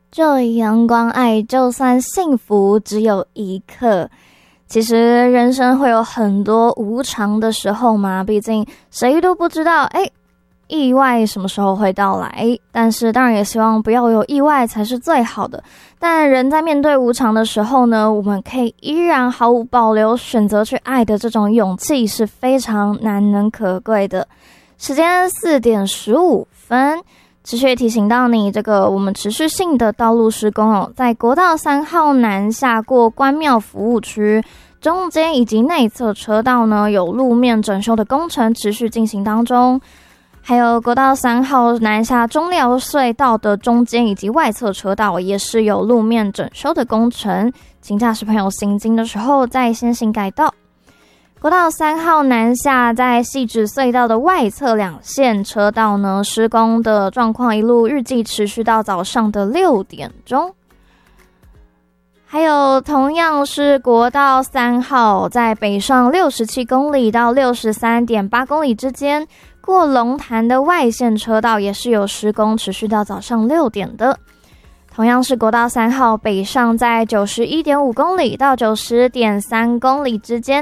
这阳光爱，就算幸福只有一刻。其实人生会有很多无常的时候嘛，毕竟谁都不知道意外什么时候会到来，但是当然也希望不要有意外才是最好的。但人在面对无常的时候呢，我们可以依然毫无保留选择去爱的这种勇气是非常难能可贵的。时间4点15分，持续提醒到你，我们持续性的道路施工在国道3号南下过关庙服务区中间以及内侧车道呢，有路面整修的工程持续进行当中。还有国道3号南下中寮隧道的中间以及外侧车道也是有路面整修的工程，请驾驶朋友行经的时候再先行改道。国道3号南下在汐止隧道的外侧2线车道呢，施工的状况一路预计持续到早上的6点钟。还有同样是国道3号在北上67公里到63.8公里之间，过龙潭的外线车道也是有施工，持续到早上6点的。同样是国道3号北上在91.5公里到90.3公里之间，